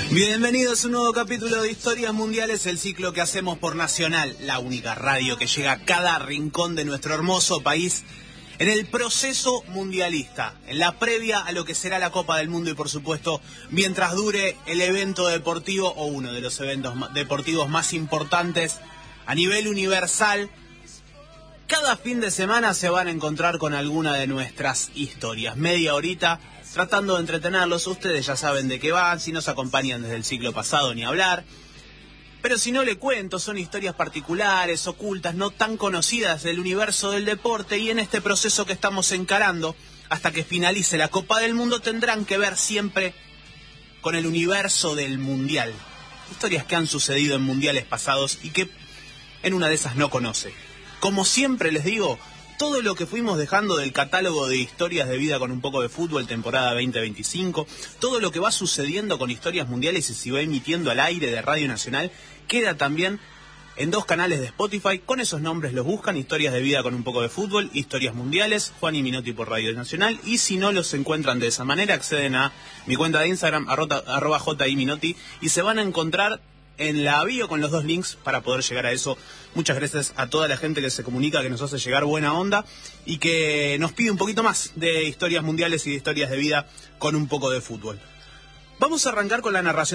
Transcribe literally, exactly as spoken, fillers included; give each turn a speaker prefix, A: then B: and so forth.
A: Bienvenidos a un nuevo capítulo de Historias Mundiales, el ciclo que hacemos por Nacional, la única radio que llega a cada rincón de nuestro hermoso país en el proceso mundialista, en la previa a lo que será la Copa del Mundo y, por supuesto, mientras dure el evento deportivo o uno de los eventos deportivos más importantes a nivel universal. Cada fin de semana se van a encontrar con alguna de nuestras historias, media horita, tratando de entretenerlos. Ustedes ya saben de qué van, si nos acompañan desde el ciclo pasado ni hablar. Pero si no le cuento, son historias particulares, ocultas, no tan conocidas del universo del deporte, y en este proceso que estamos encarando, hasta que finalice la Copa del Mundo, tendrán que ver siempre con el universo del Mundial. Historias que han sucedido en mundiales pasados y que en una de esas no conoce. Como siempre les digo, todo lo que fuimos dejando del catálogo de historias de vida con un poco de fútbol, temporada veinte veinticinco, todo lo que va sucediendo con historias mundiales y se va emitiendo al aire de Radio Nacional, queda también en dos canales de Spotify. Con esos nombres los buscan: Historias de Vida con un poco de fútbol, Historias Mundiales, Juan y Minotti por Radio Nacional. Y si no los encuentran de esa manera, acceden a mi cuenta de Instagram, arroba jiminotti, y se van a encontrar en la bio con los dos links para poder llegar a eso. Muchas gracias a toda la gente que se comunica, que nos hace llegar buena onda y que nos pide un poquito más de historias mundiales y de historias de vida con un poco de fútbol. Vamos a arrancar con la narración